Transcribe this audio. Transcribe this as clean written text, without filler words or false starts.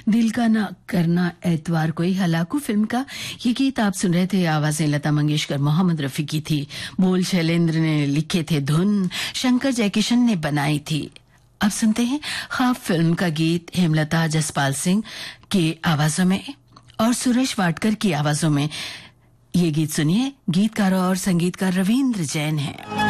दिल का ना करना एतवार को ही हलाकू फिल्म का ये गीत आप सुन रहे थे। आवाजें लता मंगेशकर, मोहम्मद रफी की थी। बोल शैलेंद्र ने लिखे थे, धुन शंकर जयकिशन ने बनाई थी। अब सुनते हैं ख्वाब फिल्म का गीत हेमलता जसपाल सिंह के आवाजों में और सुरेश वाडकर की आवाजों में। ये गीत सुनिए, गीतकार और संगीतकार रविंद्र जैन है।